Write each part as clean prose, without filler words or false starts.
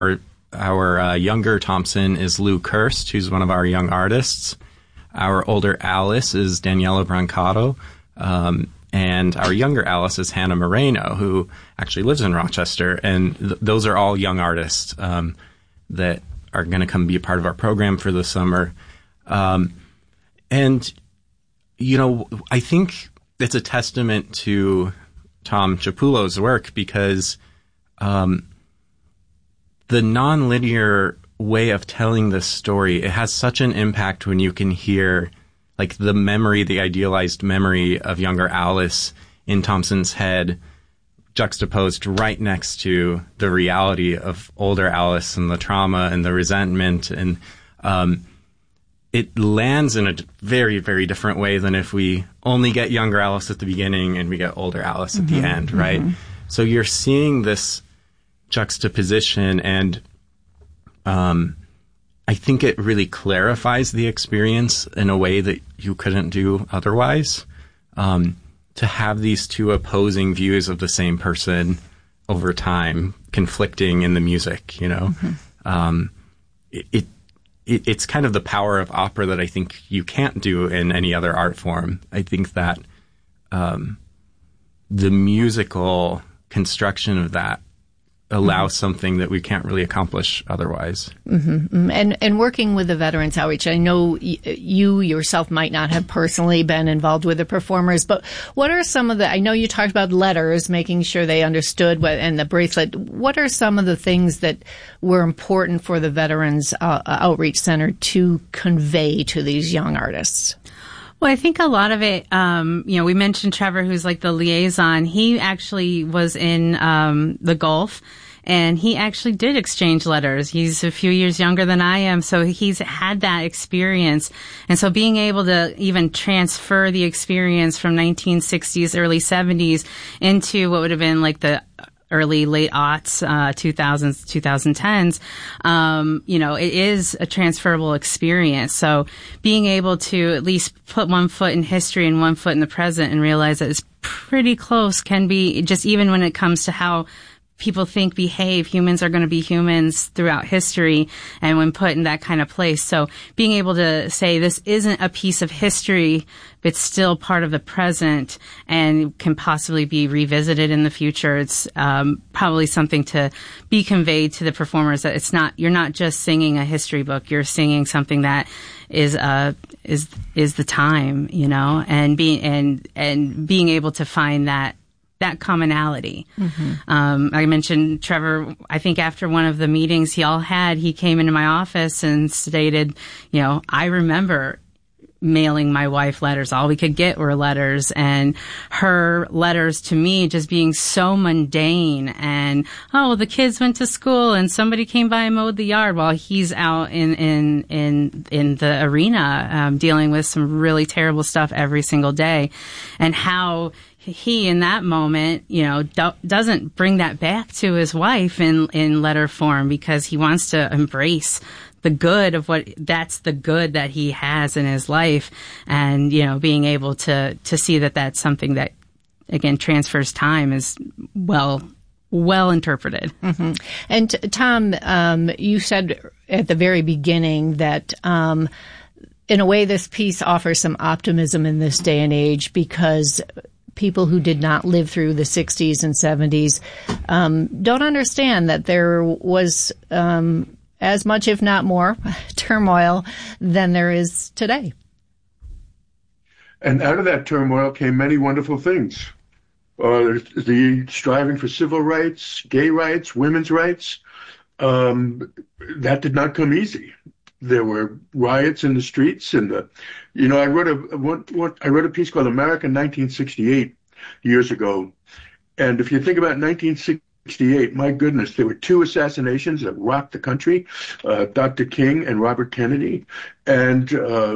Our younger Thompson is Lou Kirst, who's one of our young artists. Our older Alice is Daniela Brancato. And our younger Alice is Hannah Moreno, who actually lives in Rochester. And those are all young artists that are going to come be a part of our program for the summer. And, you know, I think it's a testament to Tom Chiapullo's work because the nonlinear way of telling this story, it has such an impact when you can hear like the memory, the idealized memory of younger Alice in Thompson's head juxtaposed right next to the reality of older Alice and the trauma and the resentment. And it lands in a very, very different way than if we only get younger Alice at the beginning and we get older Alice at the end, right? So you're seeing this juxtaposition, and I think it really clarifies the experience in a way that you couldn't do otherwise. To have these two opposing views of the same person over time conflicting in the music, you know, it's kind of the power of opera that I think you can't do in any other art form. I think that the musical construction of that allows something that we can't really accomplish otherwise. And working with the Veterans Outreach, I know you yourself might not have personally been involved with the performers, but what are some of the, I know you talked about letters, making sure they understood what, and the bracelet. What are some of the things that were important for the Veterans Outreach Center to convey to these young artists? Well, I think a lot of it, we mentioned Trevor, who's like the liaison. He actually was in the Gulf, and he actually did exchange letters. He's a few years younger than I am, so he's had that experience. And so being able to even transfer the experience from 1960s, early 70s into what would have been like the early, late aughts, 2000s, 2010s, it is a transferable experience. So being able to at least put one foot in history and one foot in the present and realize that it's pretty close can be just even when it comes to how people think, behave. Humans are going to be humans throughout history and when put in that kind of place. So being able to say this isn't a piece of history, but it's still part of the present and can possibly be revisited in the future. It's probably something to be conveyed to the performers that it's not, you're not just singing a history book, you're singing something that is the time, and being able to find that commonality. I mentioned Trevor, I think after one of the meetings he came into my office and stated, I remember mailing my wife letters. All we could get were letters, and her letters to me just being so mundane and, the kids went to school and somebody came by and mowed the yard while he's out in the arena, dealing with some really terrible stuff every single day, and how he in that moment, doesn't bring that back to his wife in letter form because he wants to embrace the good of that's the good that he has in his life. And, being able to see that that's something that, again, transfers time is well interpreted. And Tom, you said at the very beginning that, in a way, this piece offers some optimism in this day and age because people who did not live through the 60s and 70s don't understand that there was as much, if not more, turmoil than there is today. And out of that turmoil came many wonderful things. The striving for civil rights, gay rights, women's rights, that did not come easy. There were riots in the streets, and I wrote a piece called America 1968 years ago. And if you think about 1968, my goodness, there were two assassinations that rocked the country: Dr. King and Robert Kennedy, and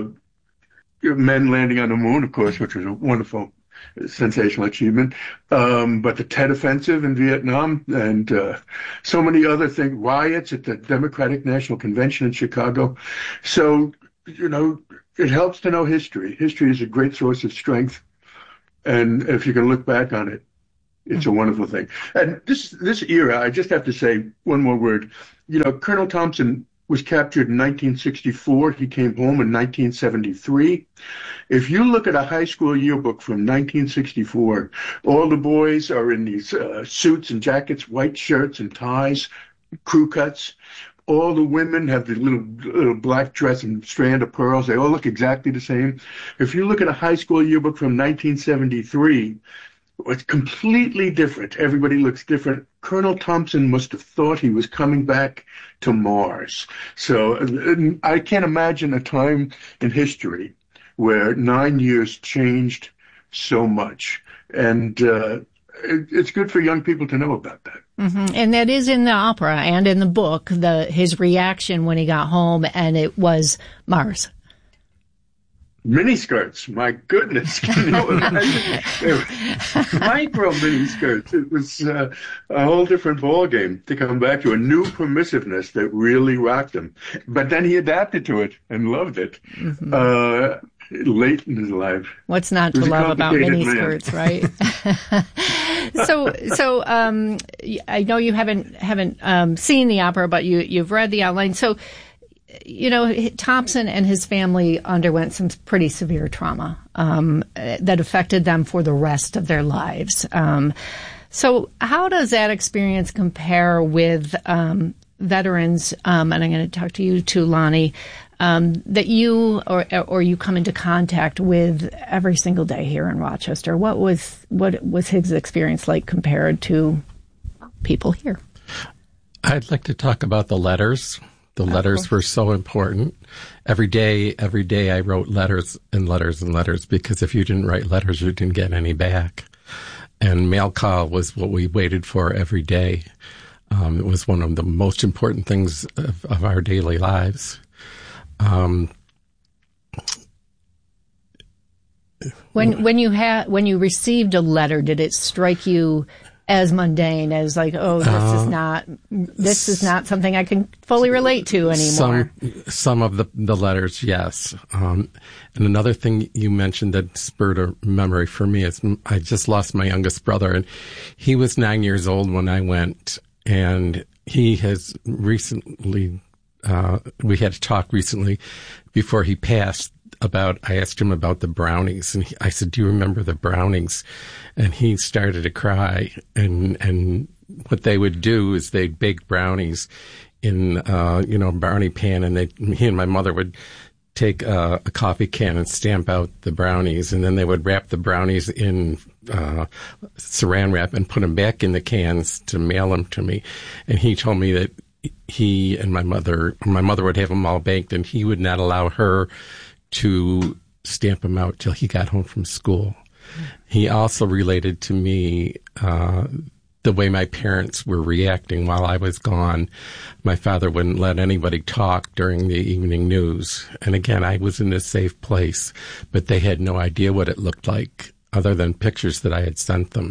men landing on the moon, of course, which was a wonderful, sensational achievement. But the Tet Offensive in Vietnam and so many other things, riots at the Democratic National Convention in Chicago. So, it helps to know history. History is a great source of strength. And if you can look back on it, It's a wonderful thing. And this era, I just have to say one more word. Colonel Thompson was captured in 1964. He came home in 1973. If you look at a high school yearbook from 1964, all the boys are in these suits and jackets, white shirts and ties, crew cuts. All the women have the little black dress and strand of pearls. They all look exactly the same. If you look at a high school yearbook from 1973, it's completely different. Everybody looks different. Colonel Thompson must have thought he was coming back to Mars. So I can't imagine a time in history where 9 years changed so much. And it's good for young people to know about that. Mm-hmm. And that is in the opera and in the book, his reaction when he got home, and it was Mars. Miniskirts, my goodness. Can you imagine? Micro miniskirts. It was a whole different ballgame to come back to, a new permissiveness that really rocked him. But then he adapted to it and loved it late in his life. What's not to love about miniskirts, right? So I know you haven't seen the opera, but you've read the outline. So, Thompson and his family underwent some pretty severe trauma that affected them for the rest of their lives. So how does that experience compare with veterans, and I'm going to talk to you too, Lonnie, that you or you come into contact with every single day here in Rochester? What was his experience like compared to people here? I'd like to talk about the letters. The letters were so important. Every day I wrote letters and letters and letters, because if you didn't write letters, you didn't get any back. And mail call was what we waited for every day. It was one of the most important things of our daily lives. When you received a letter, did it strike you as mundane, as like, oh, this is not something I can fully relate to anymore? Some of the letters, yes. And another thing you mentioned that spurred a memory for me is I just lost my youngest brother, and he was 9 years old when I went, and he has recently, we had a talk recently before he passed I asked him about the brownies, and I said, do you remember the brownies? And he started to cry, and what they would do is they'd bake brownies in, a brownie pan, and he and my mother would take a coffee can and stamp out the brownies, and then they would wrap the brownies in saran wrap and put them back in the cans to mail them to me. And he told me that he and my mother would have them all baked, and he would not allow her to stamp them out till he got home from school. He also related to me the way my parents were reacting while I was gone. My father wouldn't let anybody talk during the evening news. And again, I was in a safe place, but they had no idea what it looked like other than pictures that I had sent them.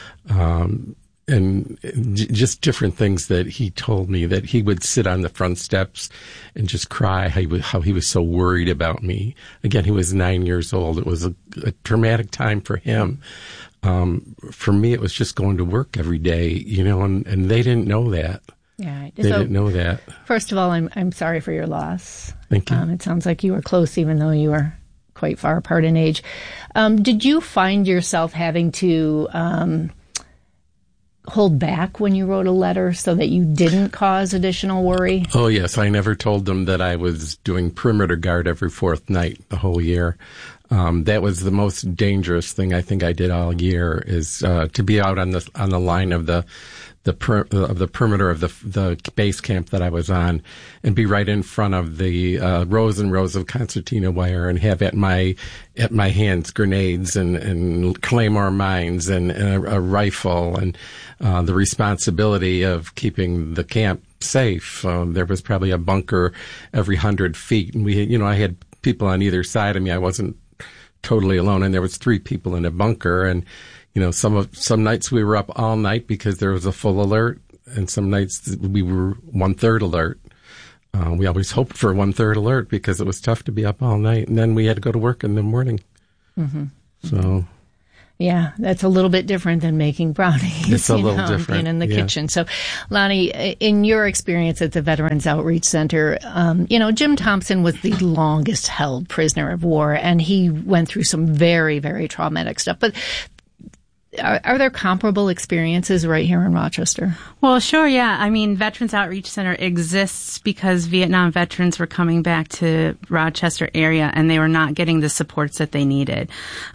And just different things that he told me, that he would sit on the front steps and just cry how he was so worried about me. Again, he was 9 years old. It was a traumatic time for him. For me, it was just going to work every day, and they didn't know that. Yeah, they didn't know that. First of all, I'm sorry for your loss. Thank you. It sounds like you were close, even though you were quite far apart in age. Did you find yourself having to hold back when you wrote a letter so that you didn't cause additional worry? Oh, yes. I never told them that I was doing perimeter guard every fourth night the whole year. That was the most dangerous thing I think I did all year, is to be out on the line of the perimeter of the base camp that I was on, and be right in front of the rows and rows of concertina wire, and have at my hands grenades and claymore mines and a rifle, and the responsibility of keeping the camp safe. There was probably a bunker every 100 feet, and I had people on either side of me. I wasn't totally alone, and there was 3 people in a bunker, and some nights we were up all night because there was a full alert, and some nights we were 1/3 alert. We always hoped for 1/3 alert because it was tough to be up all night, and then we had to go to work in the morning. Mm-hmm. So, Yeah, that's a little bit different than making brownies. It's a little different. Being in the kitchen. So, Lonnie, in your experience at the Veterans Outreach Center, Jim Thompson was the longest held prisoner of war, and he went through some very, very traumatic stuff. But are there comparable experiences right here in Rochester? Well, sure, yeah. I mean, Veterans Outreach Center exists because Vietnam veterans were coming back to Rochester area and they were not getting the supports that they needed.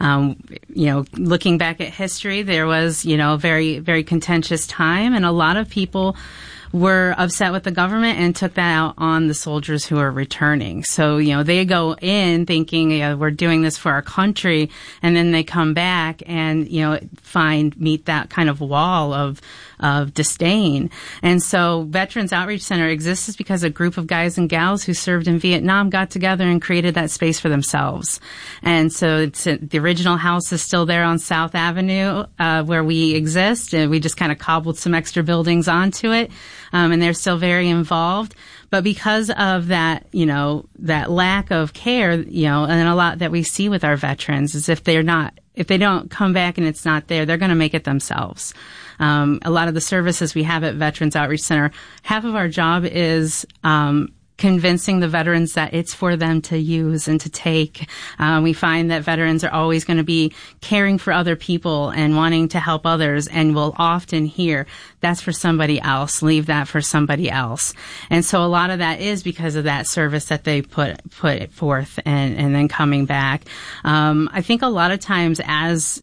Looking back at history, there was, very, very contentious time, and a lot of people were upset with the government and took that out on the soldiers who are returning. So, they go in thinking, we're doing this for our country, and then they come back and, meet that kind of wall of disdain. And so Veterans Outreach Center exists because a group of guys and gals who served in Vietnam got together and created that space for themselves. And so the original house is still there on South Avenue, where we exist, and we just kind of cobbled some extra buildings onto it. And they're still very involved. But because of that, that lack of care, and a lot that we see with our veterans is if they don't come back and it's not there, they're going to make it themselves. A lot of the services we have at Veterans Outreach Center, half of our job is convincing the veterans that it's for them to use and to take. We find that veterans are always going to be caring for other people and wanting to help others, and will often hear, that's for somebody else, leave that for somebody else. And so a lot of that is because of that service that they put forth and then coming back. I think a lot of times as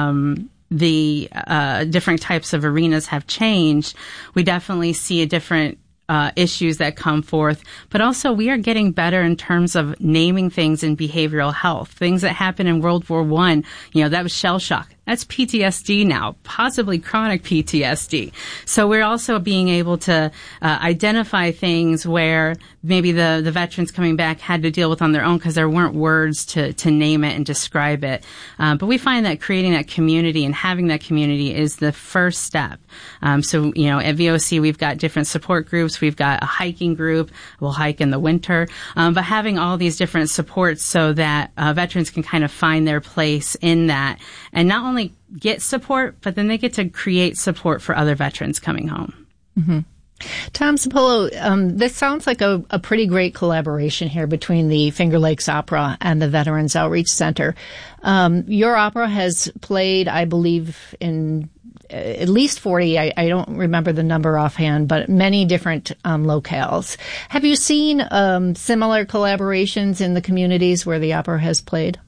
the different types of arenas have changed, we definitely see a different issues that come forth, but also we are getting better in terms of naming things in behavioral health. Things that happened in World War I, that was shell shock. That's PTSD now, possibly chronic PTSD. So we're also being able to identify things where maybe the veterans coming back had to deal with on their own because there weren't words to name it and describe it. But we find that creating that community and having that community is the first step. So at VOC, we've got different support groups. We've got a hiking group. We'll hike in the winter. But having all these different supports so that veterans can kind of find their place in that, and not only get support, but then they get to create support for other veterans coming home. Mm-hmm. Tom Cipolla, this sounds like a pretty great collaboration here between the Finger Lakes Opera and the Veterans Outreach Center. Your opera has played, I believe, in at least 40, I don't remember the number offhand, but many different locales. Have you seen similar collaborations in the communities where the opera has played?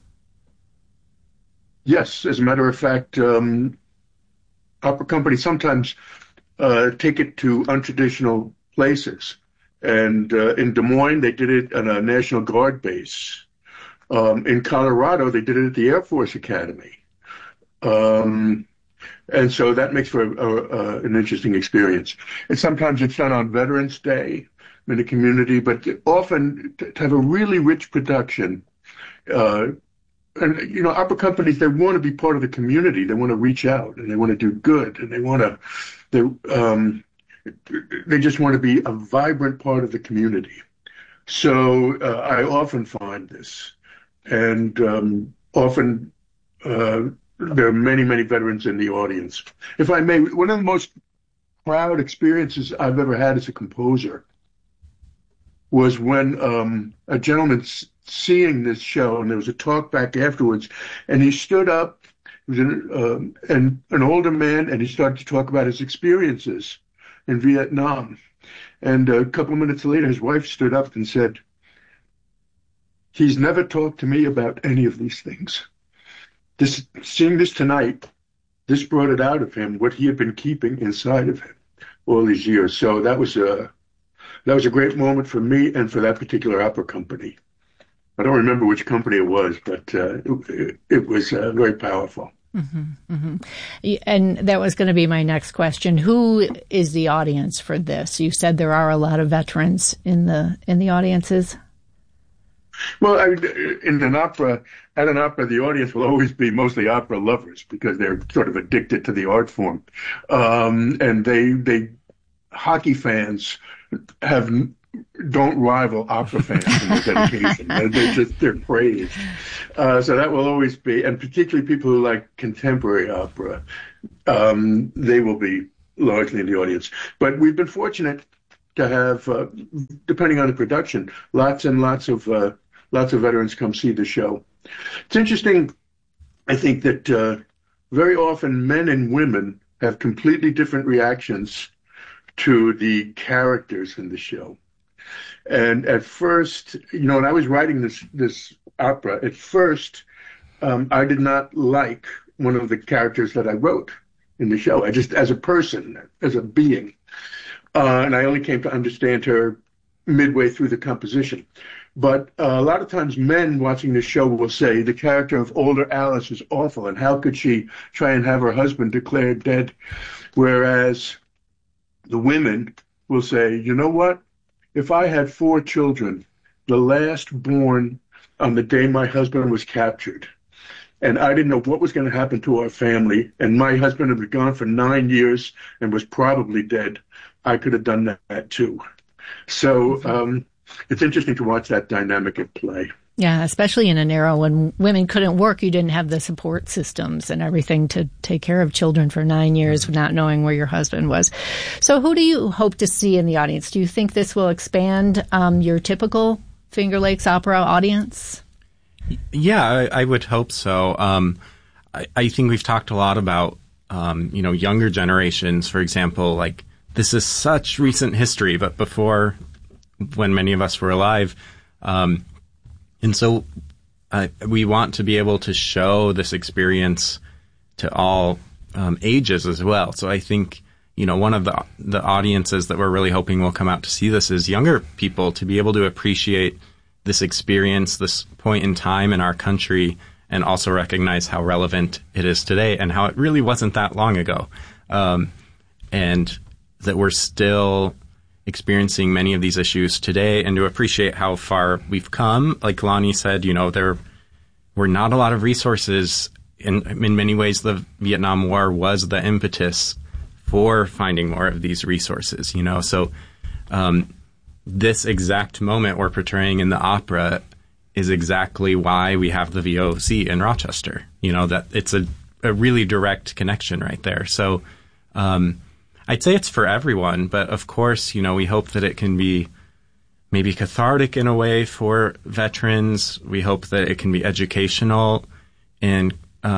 Yes, as a matter of fact, opera companies sometimes take it to untraditional places. And in Des Moines, they did it at a National Guard base. In Colorado, they did it at the Air Force Academy. And so that makes for an interesting experience. And sometimes it's done on Veterans Day in the community, but often to have a really rich production. And, opera companies, they want to be part of the community. They want to reach out and they want to do good, and they just want to be a vibrant part of the community. So I often find this, and often there are many, many veterans in the audience. If I may, one of the most proud experiences I've ever had as a composer was when a gentleman seeing this show, and there was a talk back afterwards, and he stood up, he was an older man, and he started to talk about his experiences in Vietnam. And a couple of minutes later, his wife stood up and said, "He's never talked to me about any of these things. Seeing this tonight, this brought it out of him, what he had been keeping inside of him all these years." So that was a great moment for me and for that particular opera company. I don't remember which company it was, but it was very powerful. Mm-hmm, mm-hmm. And that was going to be my next question. Who is the audience for this? You said there are a lot of veterans in the audiences. Well, at an opera, the audience will always be mostly opera lovers because they're sort of addicted to the art form, and they hockey fans don't rival opera fans in their dedication. They're praised. So that will always be, and particularly people who like contemporary opera, they will be largely in the audience. But we've been fortunate to have, depending on the production, lots and lots of veterans come see the show. It's interesting, I think, that very often men and women have completely different reactions to the characters in the show. And at first, when I was writing this opera, at first, I did not like one of the characters that I wrote in the show. I just, as a person, as a being. And I only came to understand her midway through the composition. But a lot of times men watching the show will say the character of older Alice is awful, and how could she try and have her husband declared dead? Whereas the women will say, you know what? If I had 4 children, the last born on the day my husband was captured, and I didn't know what was going to happen to our family, and my husband had been gone for 9 years and was probably dead, I could have done that too. So it's interesting to watch that dynamic at play. Yeah, especially in an era when women couldn't work, you didn't have the support systems and everything to take care of children for 9 years, not knowing where your husband was. So who do you hope to see in the audience? Do you think this will expand your typical Finger Lakes Opera audience? Yeah, I would hope so. I think we've talked a lot about, younger generations, for example, like this is such recent history, but before, when many of us were alive, and so we want to be able to show this experience to all ages as well. So I think, one of the audiences that we're really hoping will come out to see this is younger people, to be able to appreciate this experience, this point in time in our country, and also recognize how relevant it is today and how it really wasn't that long ago. And that we're still experiencing many of these issues today, and to appreciate how far we've come. Like Lonnie said, there were not a lot of resources. In many ways, the Vietnam War was the impetus for finding more of these resources, So this exact moment we're portraying in the opera is exactly why we have the VOC in Rochester. That it's a really direct connection right there. So I'd say it's for everyone, but of course, we hope that it can be maybe cathartic in a way for veterans. We hope that it can be educational and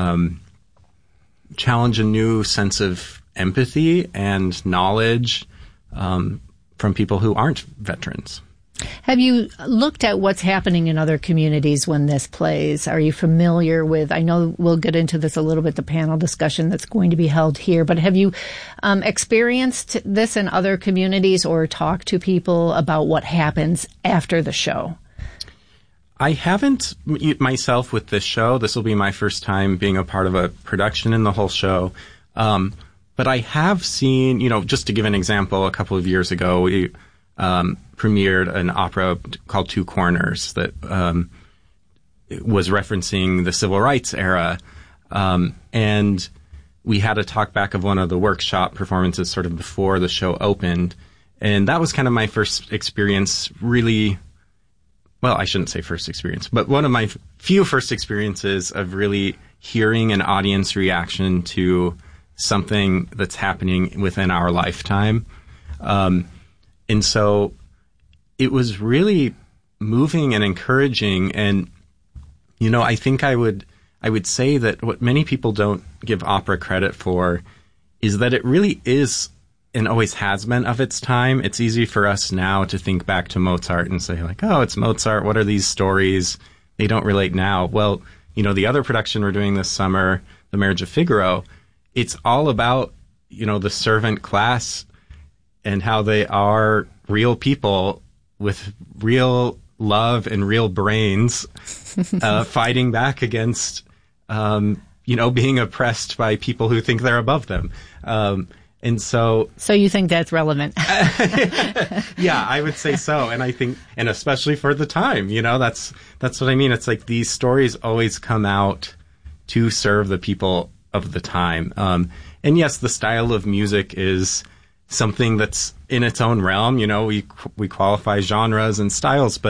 challenge a new sense of empathy and knowledge from people who aren't veterans. Have you looked at what's happening in other communities when this plays? Are you familiar with, I know we'll get into this a little bit, the panel discussion that's going to be held here, but have you experienced this in other communities or talked to people about what happens after the show? I haven't myself with this show. This will be my first time being a part of a production in the whole show. But I have seen, just to give an example, a couple of years ago, we premiered an opera called Two Corners that was referencing the civil rights era. And we had a talk back of one of the workshop performances sort of before the show opened. And that was kind of my first experience really, well, I shouldn't say first experience, but one of my few first experiences of really hearing an audience reaction to something that's happening within our lifetime. And so it was really moving and encouraging. And, I think I would say that what many people don't give opera credit for is that it really is and always has been of its time. It's easy for us now to think back to Mozart and say like, oh, it's Mozart. What are these stories? They don't relate now. Well, the other production we're doing this summer, The Marriage of Figaro, it's all about, the servant class and how they are real people with real love and real brains, fighting back against, being oppressed by people who think they're above them. And so you think that's relevant? Yeah, I would say so. And I think, and especially for the time, that's what I mean. It's like these stories always come out to serve the people of the time. And yes, the style of music is something that's in its own realm. We qualify genres and styles, but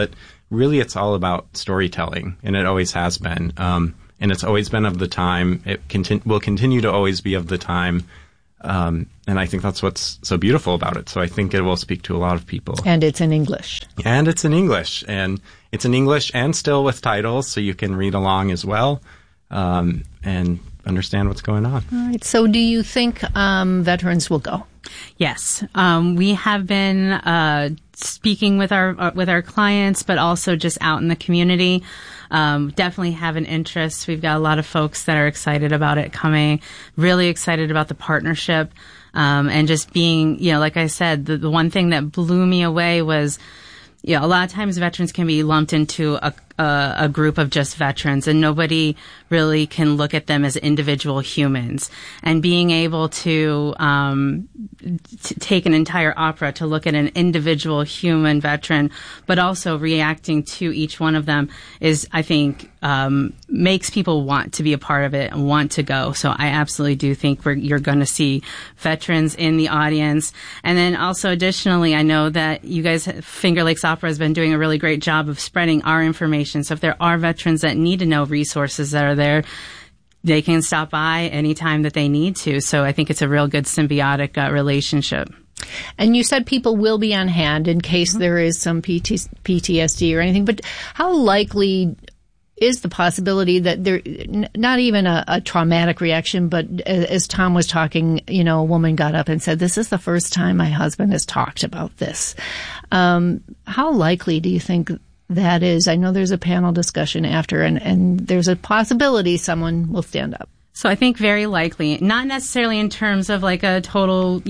really it's all about storytelling, and it always has been. And it's always been of the time. It will continue to always be of the time. And I think that's what's so beautiful about it. So I think it will speak to a lot of people. And it's in English. And it's in English. And it's in English and still with titles, so you can read along as well and understand what's going on. All right. So do you think veterans will go? Yes. We have been speaking with our clients, but also just out in the community. Definitely have an interest. We've got a lot of folks that are excited about it coming, really excited about the partnership, and just being, like I said, the one thing that blew me away was, a lot of times veterans can be lumped into a group of just veterans, and nobody really can look at them as individual humans. And being able to take an entire opera to look at an individual human veteran, but also reacting to each one of them is, I think, makes people want to be a part of it and want to go. So I absolutely do think you're going to see veterans in the audience. And then also additionally, I know that you guys, Finger Lakes Opera has been doing a really great job of spreading our information. So if there are veterans that need to know resources that are there, they can stop by anytime that they need to. So I think it's a real good symbiotic relationship. And you said people will be on hand in case there is some PTSD or anything. But how likely is the possibility that there, not even a traumatic reaction, but as Tom was talking, a woman got up and said, "This is the first time my husband has talked about this." How likely do you think that is? I know there's a panel discussion after, and there's a possibility someone will stand up. So I think very likely, not necessarily in terms of like a total,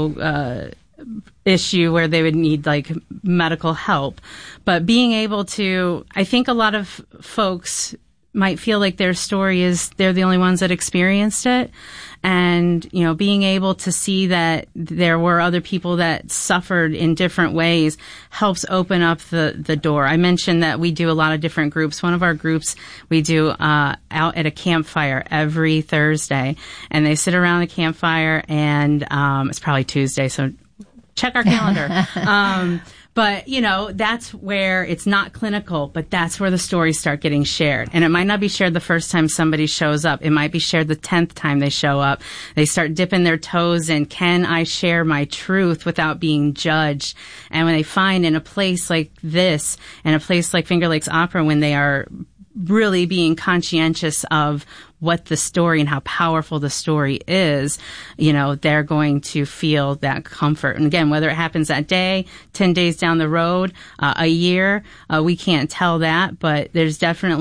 issue where they would need like medical help, but being able to, I think a lot of folks might feel like their story is they're the only ones that experienced it. And, being able to see that there were other people that suffered in different ways helps open up the door. I mentioned that we do a lot of different groups. One of our groups we do out at a campfire every Thursday, and they sit around the campfire, and it's probably Tuesday, so check our calendar. But, that's where it's not clinical, but that's where the stories start getting shared. And it might not be shared the first time somebody shows up. It might be shared the 10th time they show up. They start dipping their toes in, can I share my truth without being judged? And when they find in a place like this, and a place like Finger Lakes Opera, when they are really being conscientious of what the story and how powerful the story is, they're going to feel that comfort. And again, whether it happens that day, 10 days down the road, a year, we can't tell that, but there's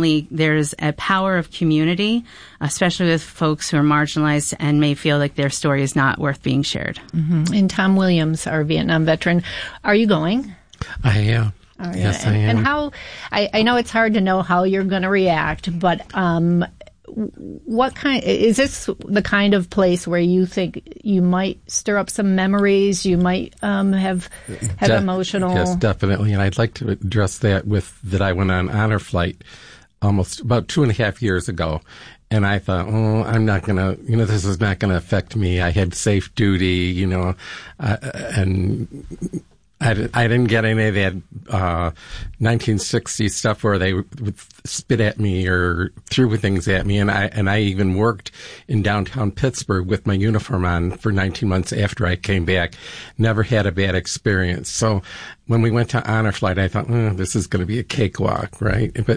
a power of community, especially with folks who are marginalized and may feel like their story is not worth being shared. Mm-hmm. And Tom Williams, our Vietnam veteran, are you going? I am. Right. Yes, I am. And how, I know it's hard to know how you're going to react, but what kind, is this the kind of place where you think you might stir up some memories, you might have emotional? Yes, definitely. And I'd like to address that that I went on honor flight almost about 2.5 years ago. And I thought, I'm not going to, this is not going to affect me. I had safe duty, and I didn't get any of that 1960s stuff where they would spit at me or threw things at me. And I even worked in downtown Pittsburgh with my uniform on for 19 months after I came back. Never had a bad experience. So when we went to honor flight, I thought, this is going to be a cakewalk, right? But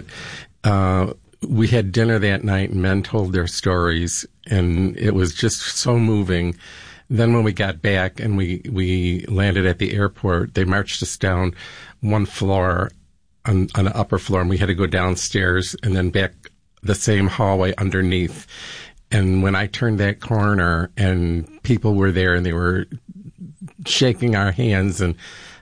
we had dinner that night, and men told their stories, and it was just so moving. Then when we got back and we landed at the airport, they marched us down one floor on the upper floor, and we had to go downstairs and then back the same hallway underneath. And when I turned that corner and people were there and they were shaking our hands and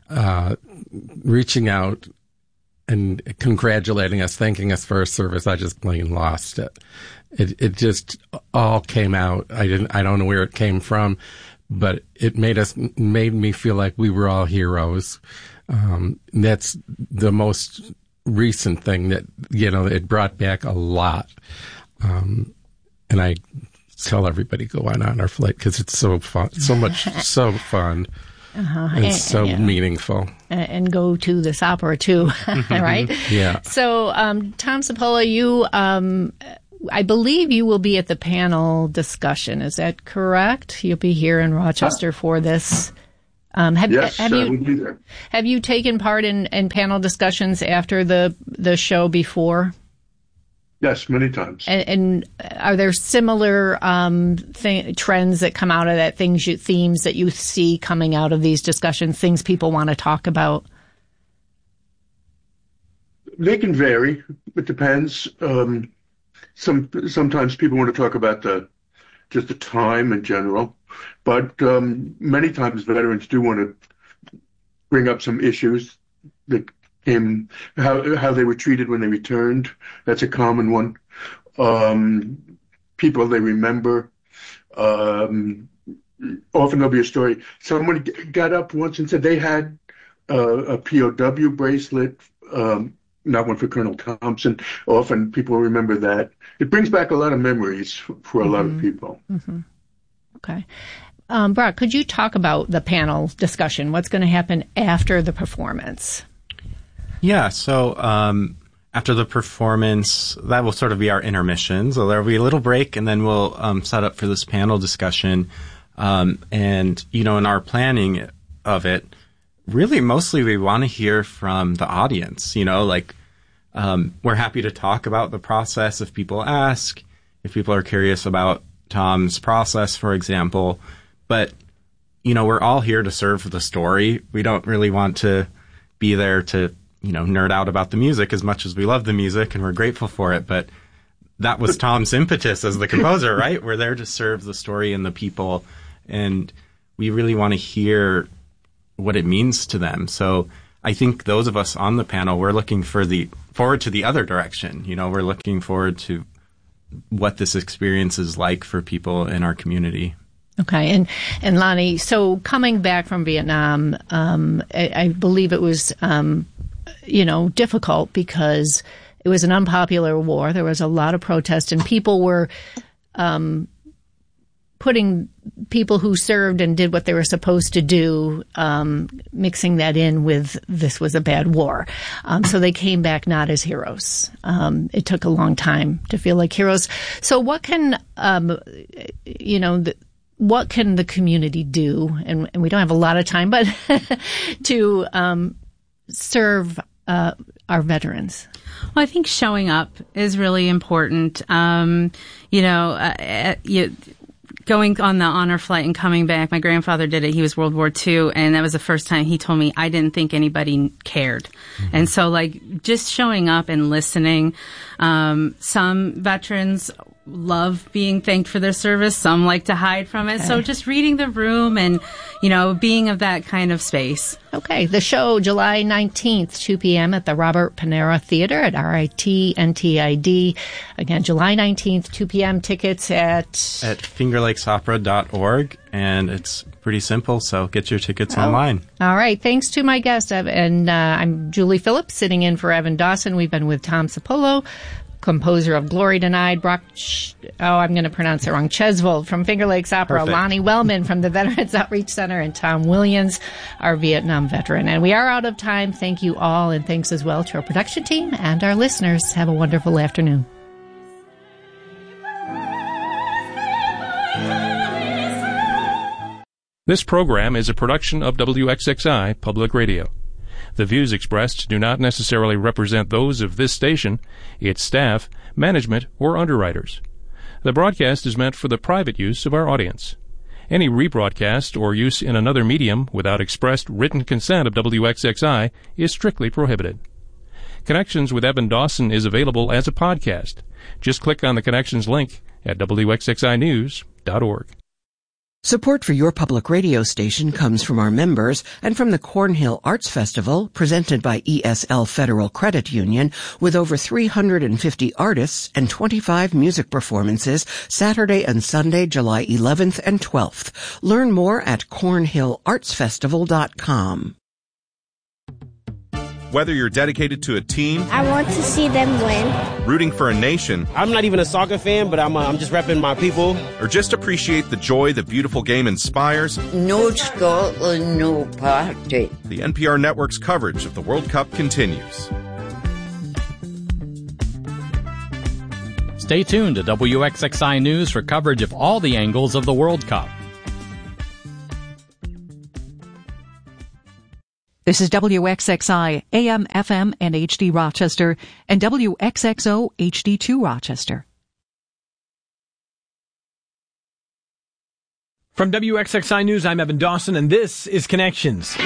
reaching out and congratulating us, thanking us for our service, I just plain lost it. It just all came out. I don't know where it came from, but it made me feel like we were all heroes. That's the most recent thing that, it brought back a lot. And I tell everybody go on our flight because it's so fun, so fun. It's so meaningful. And go to this opera too, right? Yeah. So, Tom Cipolla, you, I believe you will be at the panel discussion. Is that correct? You'll be here in Rochester for this. Yes, I will be there. Have you taken part in panel discussions after the show before? Yes, many times. And are there similar trends that come out of that, themes that you see coming out of these discussions, things people want to talk about? They can vary. It depends. Sometimes people want to talk about just the time in general, but many times veterans do want to bring up some issues that came, how they were treated when they returned. That's a common one. People they remember. Often there'll be a story. Someone got up once and said they had a POW bracelet. Not one for Colonel Thompson. Often people remember that. It brings back a lot of memories for a lot of people. Mm-hmm. Okay. Brock, could you talk about the panel discussion? What's going to happen after the performance? Yeah, so after the performance, that will sort of be our intermission. So there will be a little break, and then we'll set up for this panel discussion. And, in our planning of it, really, mostly we want to hear from the audience, we're happy to talk about the process if people ask, if people are curious about Tom's process, for example. But, we're all here to serve the story. We don't really want to be there to, nerd out about the music as much as we love the music and we're grateful for it. But that was Tom's impetus as the composer, right? We're there to serve the story and the people. And we really want to hear what it means to them. So I think those of us on the panel, we're looking forward to the other direction. We're looking forward to what this experience is like for people in our community. Okay. And Lonnie, so coming back from Vietnam, I believe it was, difficult because it was an unpopular war. There was a lot of protest and people were, putting people who served and did what they were supposed to do, mixing that in with this was a bad war. So they came back not as heroes. It took a long time to feel like heroes. So what can, what can the community do? And we don't have a lot of time, but to serve our veterans. Well, I think showing up is really important. Going on the honor flight and coming back, my grandfather did it. He was World War II, and that was the first time he told me I didn't think anybody cared. Mm-hmm. And so, just showing up and listening. Some veterans love being thanked for their service. Some like to hide from it. Okay. So just reading the room and, being of that kind of space. Okay. The show, July 19th, 2 p.m. at the Robert Panera Theater at RITNTID. Again, July 19th, 2 p.m. Tickets at fingerlakesopera.org. And it's pretty simple, so get your tickets online. All right. Thanks to my guest. And I'm Julie Phillips, sitting in for Evan Dawson. We've been with Tom Cipolla, composer of Glory Denied, Brock, I'm going to pronounce it wrong, Chesvold from Finger Lakes Opera, Perfect. Lonnie Wellman from the Veterans Outreach Center, and Tom Williams, our Vietnam veteran. And we are out of time. Thank you all, and thanks as well to our production team and our listeners. Have a wonderful afternoon. This program is a production of WXXI Public Radio. The views expressed do not necessarily represent those of this station, its staff, management, or underwriters. The broadcast is meant for the private use of our audience. Any rebroadcast or use in another medium without expressed written consent of WXXI is strictly prohibited. Connections with Evan Dawson is available as a podcast. Just click on the Connections link at WXXInews.org. Support for your public radio station comes from our members and from the Cornhill Arts Festival, presented by ESL Federal Credit Union, with over 350 artists and 25 music performances Saturday and Sunday, July 11th and 12th. Learn more at cornhillartsfestival.com. Whether you're dedicated to a team, I want to see them win. Rooting for a nation, I'm not even a soccer fan, but I'm just repping my people. Or just appreciate the joy the beautiful game inspires. No Scotland, no party. The NPR Network's coverage of the World Cup continues. Stay tuned to WXXI News for coverage of all the angles of the World Cup. This is WXXI, AM, FM, and HD Rochester, and WXXO HD2 Rochester. From WXXI News, I'm Evan Dawson, and this is Connections.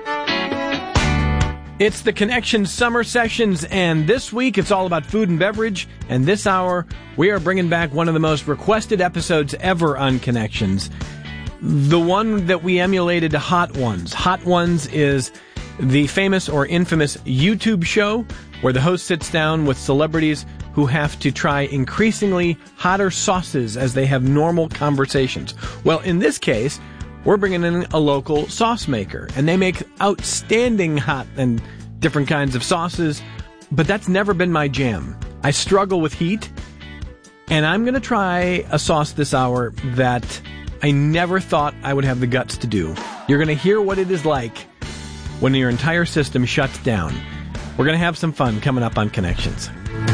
It's the Connections Summer Sessions, and this week it's all about food and beverage, and this hour we are bringing back one of the most requested episodes ever on Connections. The one that we emulated, Hot Ones. Hot Ones is the famous or infamous YouTube show where the host sits down with celebrities who have to try increasingly hotter sauces as they have normal conversations. Well, in this case, we're bringing in a local sauce maker, and they make outstanding hot and different kinds of sauces, but that's never been my jam. I struggle with heat, and I'm going to try a sauce this hour that I never thought I would have the guts to do. You're going to hear what it is like when your entire system shuts down. We're going to have some fun coming up on Connections.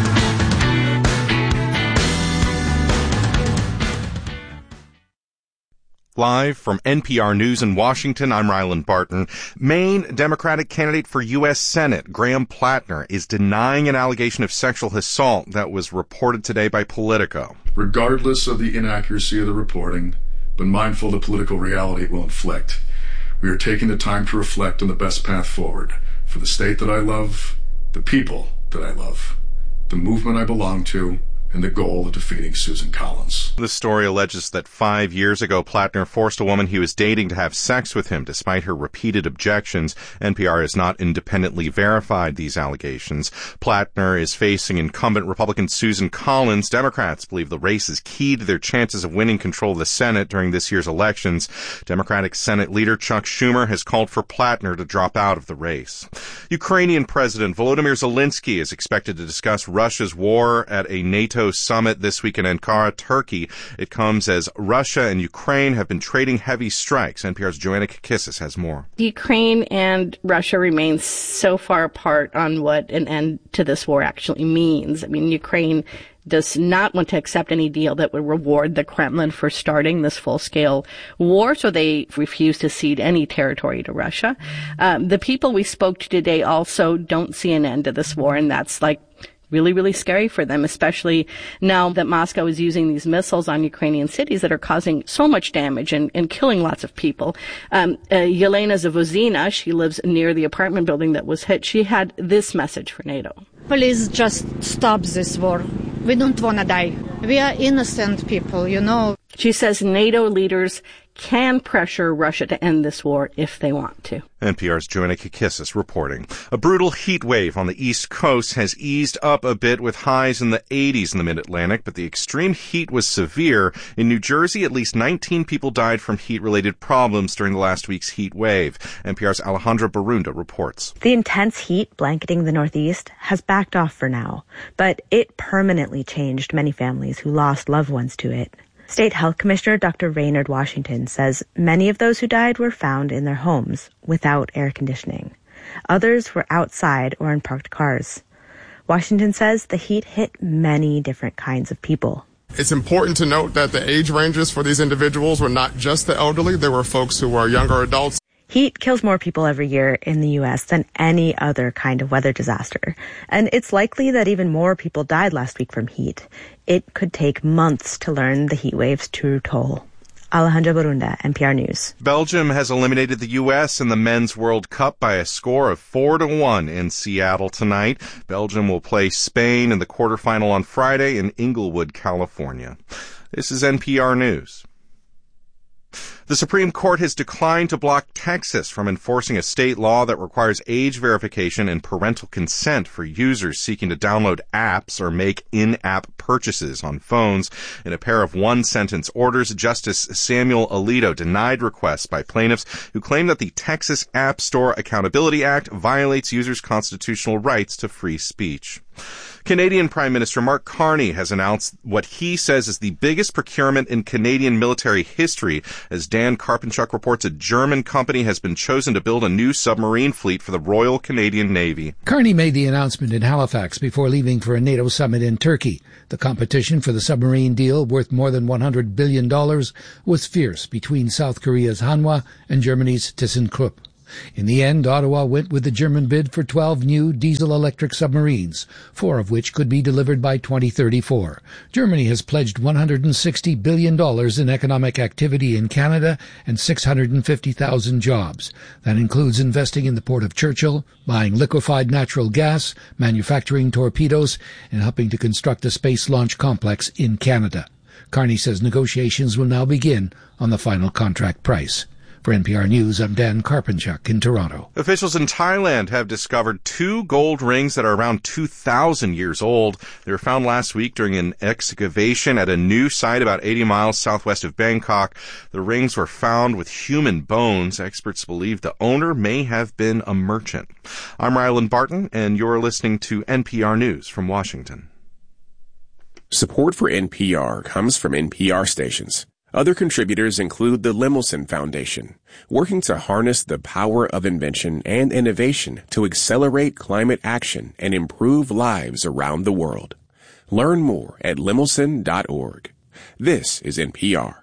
Live from NPR News in Washington, I'm Ryland Barton. Maine Democratic candidate for U.S. Senate, Graham Plattner, is denying an allegation of sexual assault that was reported today by Politico. Regardless of the inaccuracy of the reporting, but mindful of the political reality it will inflict, we are taking the time to reflect on the best path forward for the state that I love, the people that I love, the movement I belong to, and the goal of defeating Susan Collins. The story alleges that 5 years ago, Plattner forced a woman he was dating to have sex with him despite her repeated objections. NPR has not independently verified these allegations. Plattner is facing incumbent Republican Susan Collins. Democrats believe the race is key to their chances of winning control of the Senate during this year's elections. Democratic Senate leader Chuck Schumer has called for Plattner to drop out of the race. Ukrainian President Volodymyr Zelensky is expected to discuss Russia's war at a NATO summit this week in Ankara, Turkey. It comes as Russia and Ukraine have been trading heavy strikes. NPR's Joanna Kakissis has more. Ukraine and Russia remain so far apart on what an end to this war actually means. I mean, Ukraine does not want to accept any deal that would reward the Kremlin for starting this full-scale war, so they refuse to cede any territory to Russia. The people we spoke to today also don't see an end to this war, and that's really, really scary for them, especially now that Moscow is using these missiles on Ukrainian cities that are causing so much damage and killing lots of people. Yelena Zavozina, she lives near the apartment building that was hit. She had this message for NATO. Please just stop this war. We don't want to die. We are innocent people, you know. She says NATO leaders can pressure Russia to end this war if they want to. NPR's Joanna Kakissis reporting. A brutal heat wave on the East Coast has eased up a bit with highs in the 80s in the mid-Atlantic, but the extreme heat was severe. In New Jersey, at least 19 people died from heat-related problems during the last week's heat wave. NPR's Alejandra Barunda reports. The intense heat blanketing the Northeast has backed off for now, but it permanently changed many families who lost loved ones to it. State Health Commissioner Dr. Raynard Washington says many of those who died were found in their homes without air conditioning. Others were outside or in parked cars. Washington says the heat hit many different kinds of people. It's important to note that the age ranges for these individuals were not just the elderly. There were folks who were younger adults. Heat kills more people every year in the U.S. than any other kind of weather disaster. And it's likely that even more people died last week from heat. It could take months to learn the heat wave's true toll. Alejandra Barunda, NPR News. Belgium has eliminated the U.S. in the Men's World Cup by a score of 4-1 in Seattle tonight. Belgium will play Spain in the quarterfinal on Friday in Inglewood, California. This is NPR News. The Supreme Court has declined to block Texas from enforcing a state law that requires age verification and parental consent for users seeking to download apps or make in-app purchases on phones. In a pair of one-sentence orders, Justice Samuel Alito denied requests by plaintiffs who claim that the Texas App Store Accountability Act violates users' constitutional rights to free speech. Canadian Prime Minister Mark Carney has announced what he says is the biggest procurement in Canadian military history. As Dan Karpenchuk reports, a German company has been chosen to build a new submarine fleet for the Royal Canadian Navy. Carney made the announcement in Halifax before leaving for a NATO summit in Turkey. The competition for the submarine deal, worth more than $100 billion, was fierce between South Korea's Hanwha and Germany's ThyssenKrupp. In the end, Ottawa went with the German bid for 12 new diesel-electric submarines, 4 of which could be delivered by 2034. Germany has pledged $160 billion in economic activity in Canada and 650,000 jobs. That includes investing in the Port of Churchill, buying liquefied natural gas, manufacturing torpedoes, and helping to construct a space launch complex in Canada. Carney says negotiations will now begin on the final contract price. For NPR News, I'm Dan Karpenchuk in Toronto. Officials in Thailand have discovered 2 gold rings that are around 2,000 years old. They were found last week during an excavation at a new site about 80 miles southwest of Bangkok. The rings were found with human bones. Experts believe the owner may have been a merchant. I'm Ryland Barton, and you're listening to NPR News from Washington. Support for NPR comes from NPR stations. Other contributors include the Lemelson Foundation, working to harness the power of invention and innovation to accelerate climate action and improve lives around the world. Learn more at lemelson.org. This is NPR.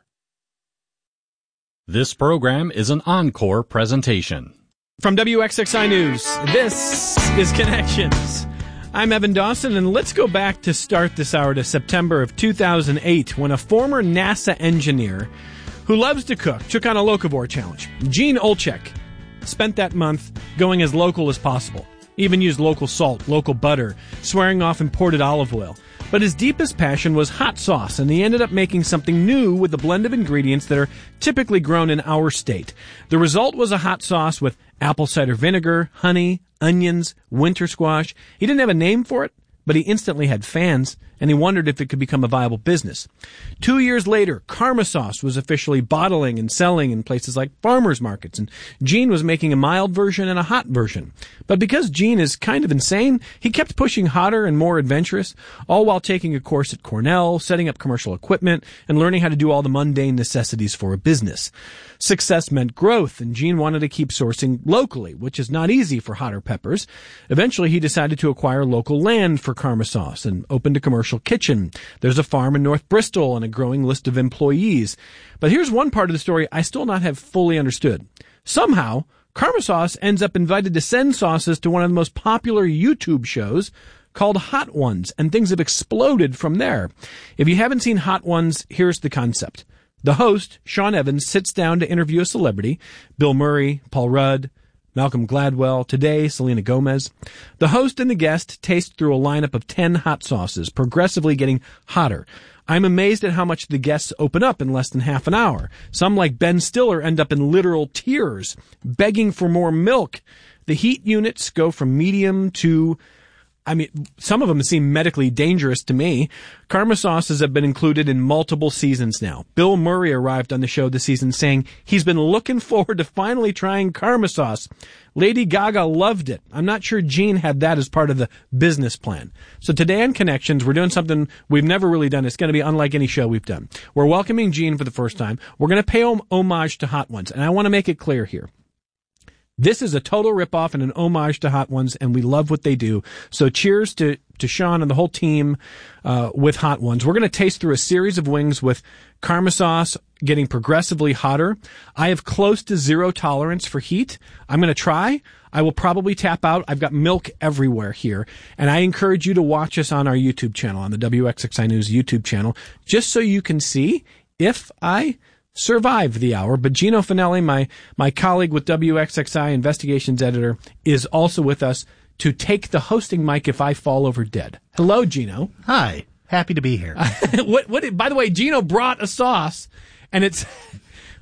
This program is an encore presentation. From WXXI News, this is Connections. I'm Evan Dawson, and let's go back to start this hour to September of 2008, when a former NASA engineer who loves to cook took on a locavore challenge. Gene Olchek spent that month going as local as possible, even used local salt, local butter, swearing off imported olive oil. But his deepest passion was hot sauce, and he ended up making something new with a blend of ingredients that are typically grown in our state. The result was a hot sauce with apple cider vinegar, honey, onions, winter squash. He didn't have a name for it, but he instantly had fans, and he wondered if it could become a viable business. 2 years later, Karma Sauce was officially bottling and selling in places like farmers markets, and Gene was making a mild version and a hot version. But because Gene is kind of insane, he kept pushing hotter and more adventurous, all while taking a course at Cornell, setting up commercial equipment, and learning how to do all the mundane necessities for a business. Success meant growth, and Gene wanted to keep sourcing locally, which is not easy for hotter peppers. Eventually, he decided to acquire local land for Karma Sauce and opened a commercial kitchen. There's a farm in North Bristol and a growing list of employees. But here's one part of the story I still not have fully understood. Somehow, Karma Sauce ends up invited to send sauces to one of the most popular YouTube shows called Hot Ones, and things have exploded from there. If you haven't seen Hot Ones, here's the concept. The host, Sean Evans, sits down to interview a celebrity, Bill Murray, Paul Rudd, Malcolm Gladwell, today Selena Gomez. The host and the guest taste through a lineup of 10 hot sauces, progressively getting hotter. I'm amazed at how much the guests open up in less than half an hour. Some, like Ben Stiller, end up in literal tears, begging for more milk. The heat units go from medium to, some of them seem medically dangerous to me. Karma sauces have been included in multiple seasons now. Bill Murray arrived on the show this season saying he's been looking forward to finally trying Karma sauce. Lady Gaga loved it. I'm not sure Gene had that as part of the business plan. So today on Connections, we're doing something we've never really done. It's going to be unlike any show we've done. We're welcoming Gene for the first time. We're going to pay homage to Hot Ones, and I want to make it clear here. This is a total ripoff and an homage to Hot Ones, and we love what they do. So cheers to Sean and the whole team with Hot Ones. We're going to taste through a series of wings with Karma Sauce getting progressively hotter. I have close to zero tolerance for heat. I'm going to try. I will probably tap out. I've got milk everywhere here. And I encourage you to watch us on our YouTube channel, on the WXXI News YouTube channel, just so you can see if I survive the hour. But Gino Finelli, my colleague with WXXI investigations editor, is also with us to take the hosting mic if I fall over dead. Hello, Gino. Hi. Happy to be here. By the way, Gino brought a sauce, and it's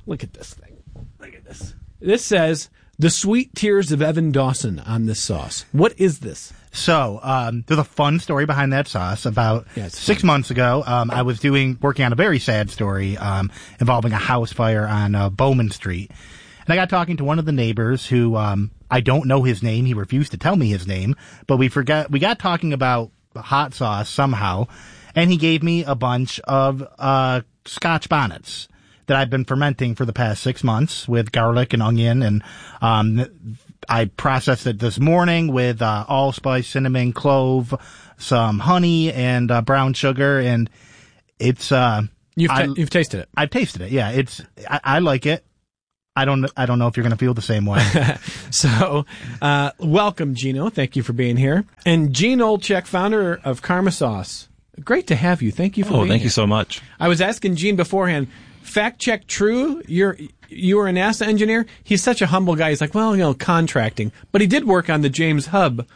Look at this thing. Look at this. This says, the sweet tears of Evan Dawson on this sauce. What is this? So, there's a fun story behind that sauce. About 6 months ago, I was working on a very sad story, involving a house fire on, Bowman Street. And I got talking to one of the neighbors who, I don't know his name. He refused to tell me his name, but we got talking about hot sauce somehow, and he gave me a bunch of, Scotch bonnets that I've been fermenting for the past 6 months with garlic and onion, and I processed it this morning with allspice, cinnamon, clove, some honey, and brown sugar, and it's you've tasted it. I've tasted it. Yeah, I like it. I don't know if you're going to feel the same way. So, welcome, Gino. Thank you for being here. And Gene Olczyk, founder of Karma Sauce. Great to have you. Thank you for being here. Oh, thank you so much. I was asking Gene beforehand, fact check true, you were a NASA engineer? He's such a humble guy. He's like, well, contracting. But he did work on the James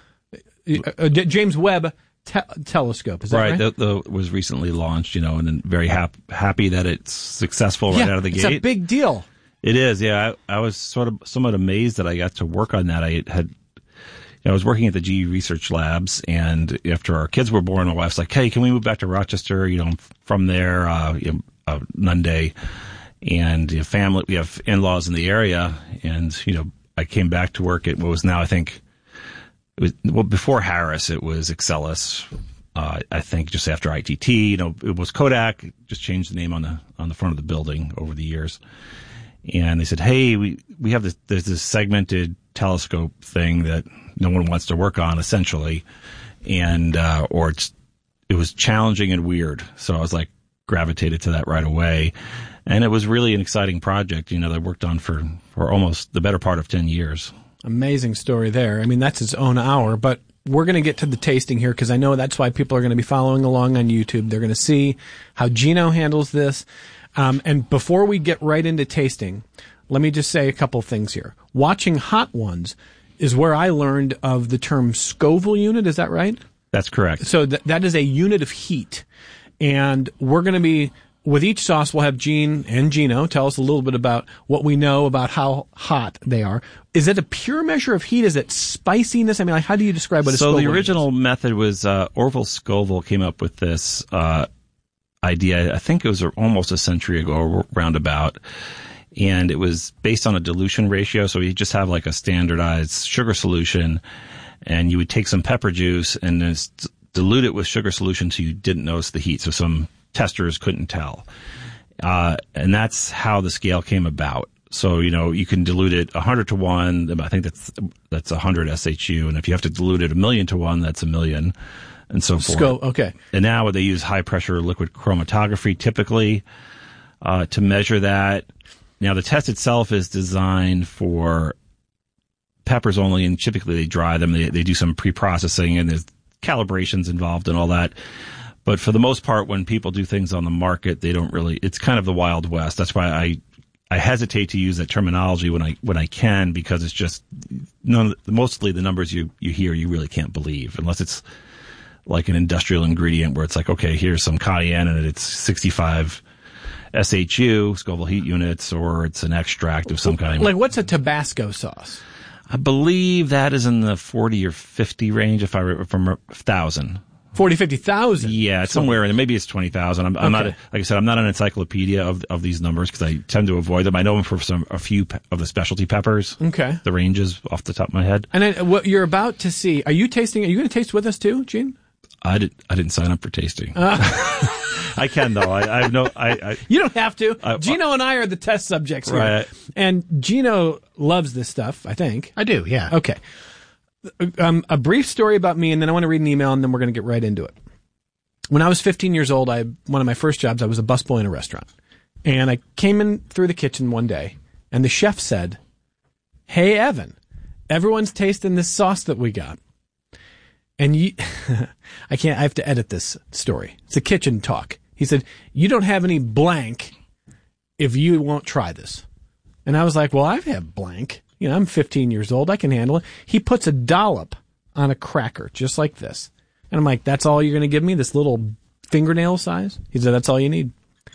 Webb telescope. Is that right? Right. That was recently launched, and very happy that it's successful right out of the gate. It's a big deal. It is, yeah. I was somewhat amazed that I got to work on that. I was working at the GE Research Labs, and after our kids were born, my wife's like, hey, can we move back to Rochester? From there, Nunde, and family, we have in-laws in the area, and, I came back to work at what was now, I think, before Harris, it was Excelis. I think just after ITT, it was Kodak, just changed the name on the front of the building over the years. And they said, hey, we have there's this segmented telescope thing that no one wants to work on, essentially. And, it was challenging and weird. So I was like, gravitated to that right away. And it was really an exciting project, that I worked on for almost the better part of 10 years. Amazing story there. I mean, that's its own hour, but we're going to get to the tasting here because I know that's why people are going to be following along on YouTube. They're going to see how Gino handles this. And before we get right into tasting, let me just say a couple things here. Watching Hot Ones is where I learned of the term Scoville unit. Is that right? That's correct. So that is a unit of heat. And we're going to be, with each sauce, we'll have Gene and Gino tell us a little bit about what we know about how hot they are. Is it a pure measure of heat? Is it spiciness? I mean, how do you describe what a Scoville So the original method was Orville Scoville came up with this idea. I think it was almost a century ago, roundabout. And it was based on a dilution ratio. So you just have like a standardized sugar solution, and you would take some pepper juice and then dilute it with sugar solution so you didn't notice the heat. So some testers couldn't tell. And that's how the scale came about. So, you can dilute it 100 to 1. I think that's 100 SHU. And if you have to dilute it 1,000,000 to 1, that's 1,000,000. And so forth. Okay. And now they use high pressure liquid chromatography typically to measure that. Now the test itself is designed for peppers only, and typically they dry them. They do some pre-processing, and there's calibrations involved and all that. But for the most part, when people do things on the market, they don't really. It's kind of the Wild West. That's why I hesitate to use that terminology when I can, because it's just mostly the numbers you hear you really can't believe unless it's like an industrial ingredient where it's like, okay, here's some cayenne and it's 65 SHU, Scoville heat units, or it's an extract of some kind. Like, what's a Tabasco sauce? I believe that is in the 40 or 50 range, if I remember, from 1,000. 40, 50,000? Yeah, it's somewhere in there. Maybe it's 20,000. I'm not, like I said, I'm not an encyclopedia of these numbers because I tend to avoid them. I know them for a few of the specialty peppers. Okay. The ranges off the top of my head. And then what you're about to see, are you going to taste with us too, Gene? I didn't sign up for tasting. I can though. I have no. You don't have to. Gino and I are the test subjects here, right. And Gino loves this stuff. I think I do. Yeah. Okay. A brief story about me, and then I want to read an email, and then we're going to get right into it. When I was 15 years old, one of my first jobs, I was a busboy in a restaurant, and I came in through the kitchen one day, and the chef said, "Hey, Evan, everyone's tasting this sauce that we got." And I have to edit this story. It's a kitchen talk. He said, "You don't have any blank if you won't try this." And I was like, well, I have blank. I'm 15 years old. I can handle it. He puts a dollop on a cracker, just like this. And I'm like, that's all you're going to give me? This little fingernail size? He said, that's all you need.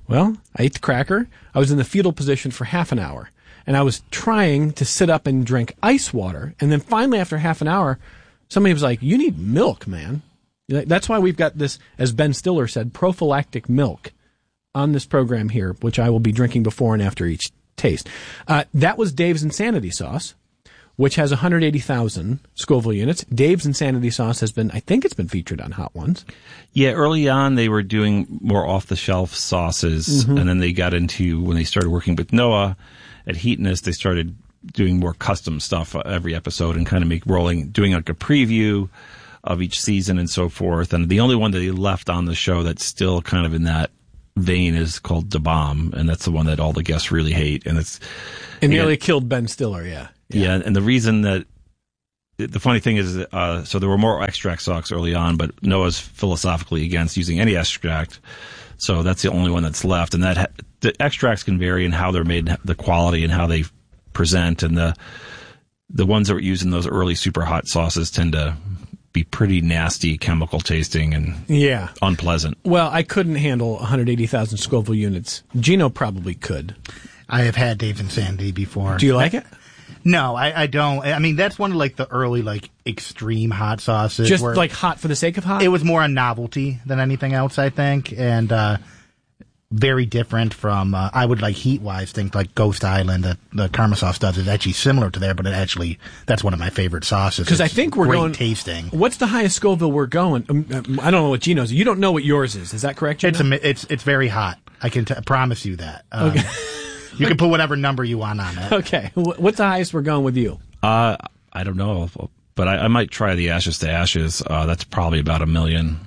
Well, I ate the cracker. I was in the fetal position for half an hour. And I was trying to sit up and drink ice water. And then finally, after half an hour, somebody was like, you need milk, man. That's why we've got this, as Ben Stiller said, prophylactic milk on this program here, which I will be drinking before and after each taste. That was Dave's Insanity Sauce, which has 180,000 Scoville units. Dave's Insanity Sauce has been, I think it's been featured on Hot Ones. Yeah, early on they were doing more off-the-shelf sauces, and then they got into, when they started working with Noah at Heatonist, they started doing more custom stuff every episode and kind of doing like a preview of each season and so forth. And the only one that they left on the show that's still kind of in that vein is called Da Bomb, and that's the one that all the guests really hate. And it nearly killed Ben Stiller, yeah. Yeah, and the reason that the funny thing is, so there were more extract sauce early on, but Noah's philosophically against using any extract, so that's the only one that's left. And that the extracts can vary in how they're made, the quality, and how they present. And the ones that were used in those early super hot sauces tend to be pretty nasty, chemical tasting, and unpleasant. Well, I couldn't handle 180,000 Scoville units. Gino probably could. I have had Dave's Insanity before. Do you like it? No, I don't. I mean, that's one of like the early like extreme hot sauces. Just like hot for the sake of hot? It was more a novelty than anything else, I think, and very different from, I would like heat-wise think like Ghost Island that the Karma sauce does is actually similar to there, but that's one of my favorite sauces. Because I think we're great going tasting. What's the highest Scoville we're going? I don't know what Gino's. You don't know what yours is. Is that correct, Gino? It's very hot. I can promise you that. Okay. You can put whatever number you want on it. Okay. What's the highest we're going with you? I don't know, but I might try the Ashes to Ashes. That's probably about 1 million.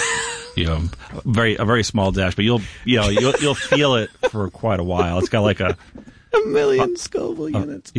A very small dash, but you'll feel it for quite a while. It's got like a 1 million Scoville units.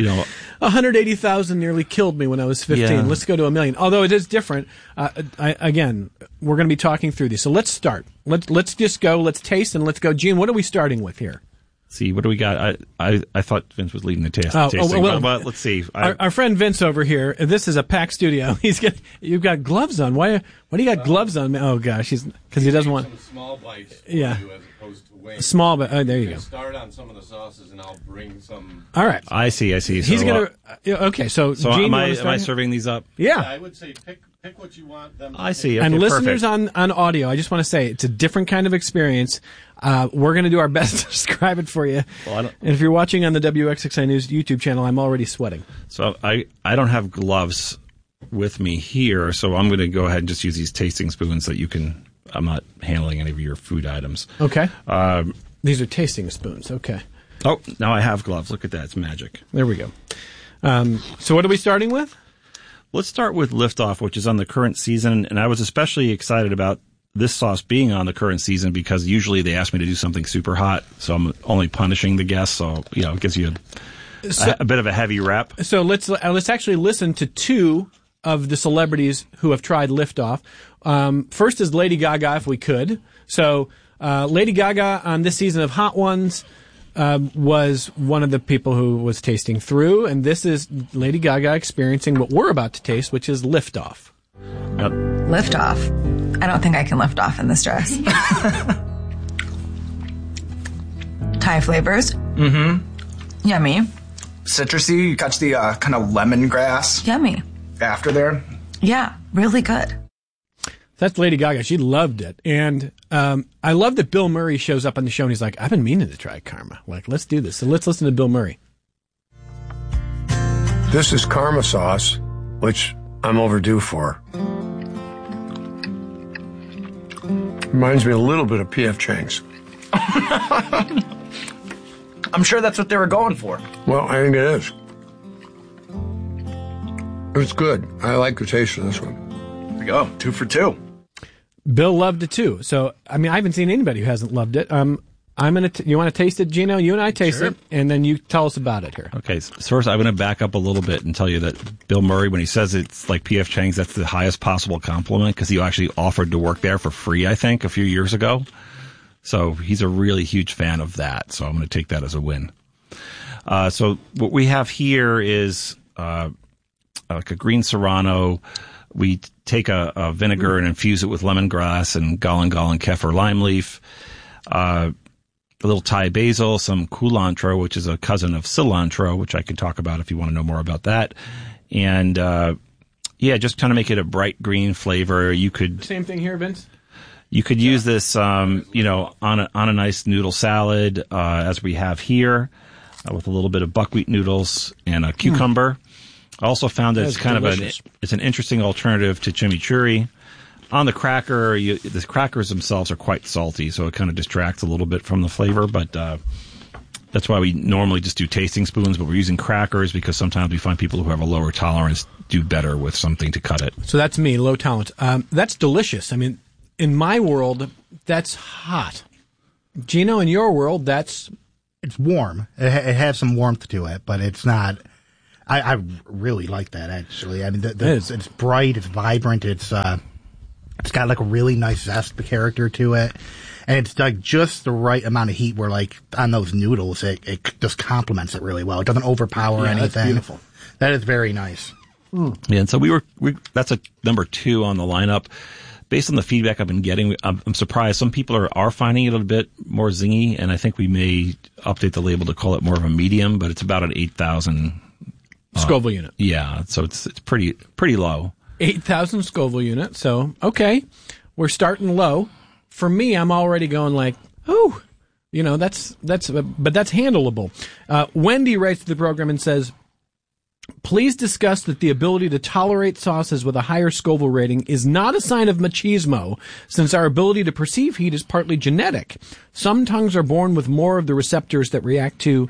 180,000 nearly killed me when I was 15. Yeah. Let's go to 1 million. Although it is different. Again, we're going to be talking through these. So let's start. Let's just go. Let's taste and let's go. Gene, what are we starting with here? See, what do we got? I thought Vince was leading the tasting. Well, but let's see. Our friend Vince over here. This is a packed studio. You've got gloves on. Why do you got gloves on? Oh gosh, because he doesn't want some small bites. Yeah, for you as opposed to wings. Small, but there you go. Start on some of the sauces, and I'll bring some. All right. I see. He's So, okay. So am Gene, I serving these up? Yeah. I would say pick what you want them to I see. And Okay, listeners perfect. on audio, I just want to say it's a different kind of experience. We're going to do our best to describe it for you. Well, and if you're watching on the WXXI News YouTube channel, I'm already sweating. So I don't have gloves with me here, so I'm going to go ahead and just use these tasting spoons so that I'm not handling any of your food items. Okay. These are tasting spoons. Okay. Oh, now I have gloves. Look at that. It's magic. There we go. So what are we starting with? Let's start with Liftoff, which is on the current season, and I was especially excited about this sauce being on the current season because usually they ask me to do something super hot, so I'm only punishing the guests, so it gives you a bit of a heavy rep. So let's actually listen to two of the celebrities who have tried Liftoff. First is Lady Gaga, if we could. So Lady Gaga on this season of Hot Ones was one of the people who was tasting through, and this is Lady Gaga experiencing what we're about to taste, which is Liftoff. Liftoff? I don't think I can lift off in this dress. Thai flavors. Mm-hmm. Yummy. Citrusy. You catch the kind of lemongrass. Yummy. After there. Yeah, really good. That's Lady Gaga. She loved it. And I love that Bill Murray shows up on the show and he's like, I've been meaning to try Karma. Like, let's do this. So let's listen to Bill Murray. This is Karma sauce, which I'm overdue for. Reminds me a little bit of P.F. Chang's. I'm sure that's what they were going for. Well, I think it is. It's good. I like the taste of this one. There we go. 2 for 2. Bill loved it too. So, I mean, I haven't seen anybody who hasn't loved it. You want to taste it, Gino? You and I taste it, and then you tell us about it here. Okay, so first I'm going to back up a little bit and tell you that Bill Murray, when he says it's like P.F. Chang's, that's the highest possible compliment because he actually offered to work there for free, I think, a few years ago. So he's a really huge fan of that. So I'm going to take that as a win. So what we have here is like a green Serrano. We take a vinegar and infuse it with lemongrass and galangal and kaffir lime leaf. a little Thai basil, some culantro, which is a cousin of cilantro, which I can talk about if you want to know more about that. And, just kind of make it a bright green flavor. You could... Same thing here, Vince? You could use this, on a nice noodle salad, as we have here, with a little bit of buckwheat noodles and a cucumber. I also found that it's kind delicious. It's an interesting alternative to chimichurri. On the cracker, the crackers themselves are quite salty, so it kind of distracts a little bit from the flavor, but that's why we normally just do tasting spoons, but we're using crackers because sometimes we find people who have a lower tolerance do better with something to cut it. So that's me, low tolerance. That's delicious. I mean, in my world, that's hot. Gino, in your world, it's warm. It has some warmth to it, but it's not. I really like that, actually. I mean, it's bright, it's vibrant, it's got like a really nice zest character to it, and it's like just the right amount of heat where, like, on those noodles, it just complements it really well. It doesn't overpower anything. That's beautiful. That is very nice. Yeah, and so that's a number 2 on the lineup. Based on the feedback I've been getting, I'm surprised. Some people are finding it a bit more zingy, and I think we may update the label to call it more of a medium, but it's about an 8,000 Scoville unit. Yeah, so it's pretty low. 8,000 Scoville unit. So, okay, we're starting low. For me, I'm already going like, oh, but that's handleable. Wendy writes to the program and says, please discuss that the ability to tolerate sauces with a higher Scoville rating is not a sign of machismo, since our ability to perceive heat is partly genetic. Some tongues are born with more of the receptors that react to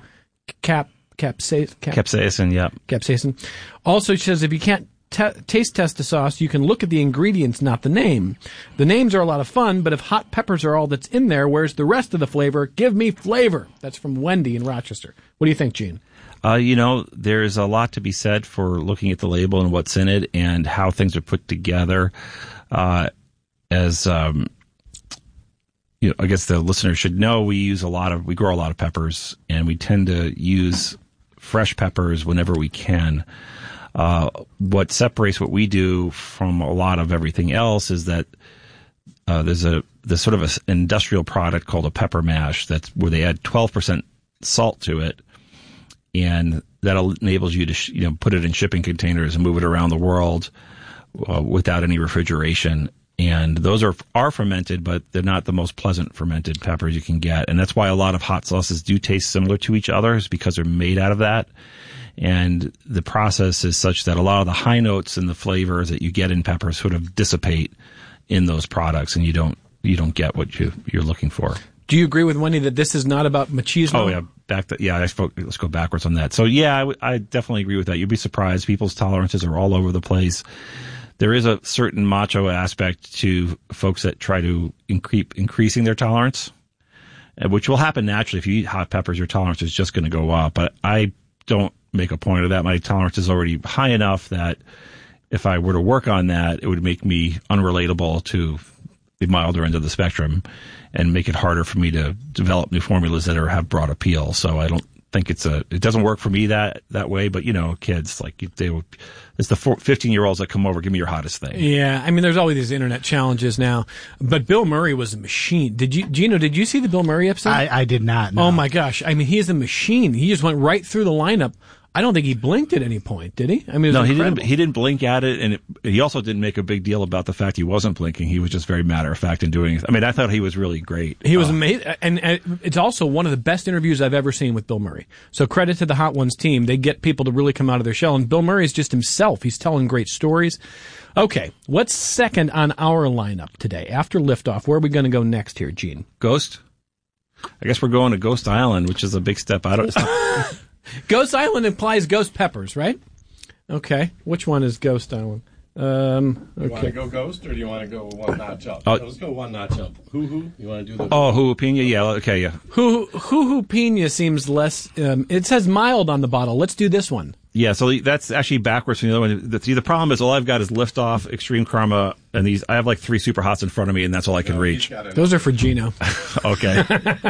capsaicin, yeah. Capsaicin. Also, she says if you can't taste test a sauce, you can look at the ingredients, not the name. The names are a lot of fun, but if hot peppers are all that's in there, where's the rest of the flavor? Give me flavor. That's from Wendy in Rochester. What do you think, Gene? There's a lot to be said for looking at the label and what's in it and how things are put together. I guess the listener should know we grow a lot of peppers, and we tend to use fresh peppers whenever we can. What separates what we do from a lot of everything else is that there's sort of an industrial product called a pepper mash that's where they add 12% salt to it. And that enables you to, put it in shipping containers and move it around the world without any refrigeration. And those are fermented, but they're not the most pleasant fermented peppers you can get. And that's why a lot of hot sauces do taste similar to each other, is because they're made out of that. And the process is such that a lot of the high notes and the flavors that you get in peppers sort of dissipate in those products, and you don't get what you're looking for. Do you agree with Wendy that this is not about machismo? Oh, yeah. Let's go backwards on that. So, yeah, I definitely agree with that. You'd be surprised. People's tolerances are all over the place. There is a certain macho aspect to folks that try to increasing their tolerance, which will happen naturally. If you eat hot peppers, your tolerance is just going to go up. But I don't make a point of that. My tolerance is already high enough that if I were to work on that, it would make me unrelatable to the milder end of the spectrum and make it harder for me to develop new formulas that have broad appeal. So I don't think it doesn't work for me that way, but kids, like, it's the 15-year-olds that come over, give me your hottest thing. Yeah. I mean, there's always these internet challenges now, but Bill Murray was a machine. Gino, did you see the Bill Murray episode? I did not. No. Oh my gosh. I mean, he is a machine. He just went right through the lineup. I don't think he blinked at any point, did he? I mean, no, he didn't blink at it, and he also didn't make a big deal about the fact he wasn't blinking. He was just very matter of fact in doing it. I mean, I thought he was really great. He was amazing, and it's also one of the best interviews I've ever seen with Bill Murray. So credit to the Hot Ones team. They get people to really come out of their shell, and Bill Murray is just himself. He's telling great stories. Okay, what's second on our lineup today? After liftoff, where are we going to go next here, Gene? Ghost? I guess we're going to Ghost Island, which is a big step out of Ghost Island implies ghost peppers, right? Okay. Which one is Ghost Island? Okay. You want to go Ghost, or do you want to go one notch up? Let's go one notch up. Hoo-hoo? You want to do the... Oh, Hoo-hoo Pina? Yeah, okay, yeah. Hoo-hoo Pina seems less... it says mild on the bottle. Let's do this one. Yeah, so that's actually backwards from the other one. The problem is all I've got is Liftoff, Extreme Karma, and these. I have like 3 Super Hots in front of me, and that's all I can reach. Those are for Gino. Okay.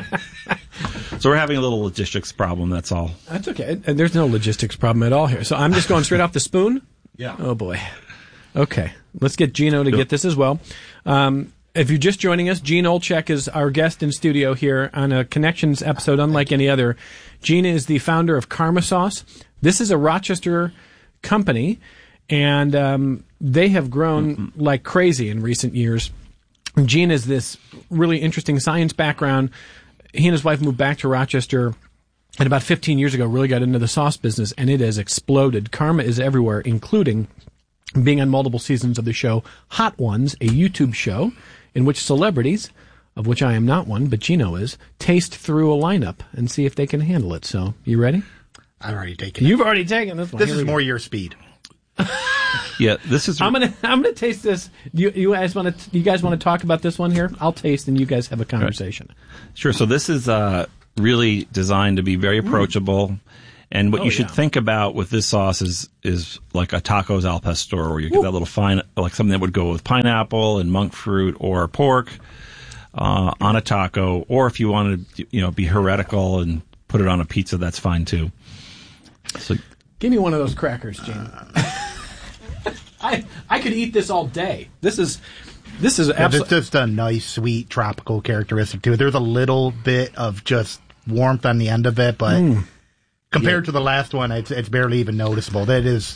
So we're having a little logistics problem, that's all. That's okay. There's no logistics problem at all here. So I'm just going straight off the spoon? Yeah. Oh, boy. Okay. Let's get Gino to get this as well. If you're just joining us, Gene Olchek is our guest in studio here on a Connections episode unlike any other. Gene is the founder of Karma Sauce. This is a Rochester company, and they have grown like crazy in recent years. Gene has this really interesting science background. He and his wife moved back to Rochester, and about 15 years ago really got into the sauce business, and it has exploded. Karma is everywhere, including being on multiple seasons of the show Hot Ones, a YouTube show in which celebrities, of which I am not one, but Gino is, taste through a lineup and see if they can handle it. So, you ready? I've already taken it. You've already taken this one. This is more your speed. Yeah, this is. I'm gonna taste this. You guys want to talk about this one here? I'll taste, and you guys have a conversation. Right. Sure. So this is really designed to be very approachable. And what you should think about with this sauce is like a tacos al pastor, where you get that little fine, like something that would go with pineapple and monk fruit or pork on a taco. Or if you wanted to, be heretical and put it on a pizza, that's fine too. So, give me one of those crackers, Gene. I could eat this all day. This is absolutely. It's just a nice, sweet, tropical characteristic to it. There's a little bit of just warmth on the end of it, but. Compared to the last one, it's barely even noticeable. That is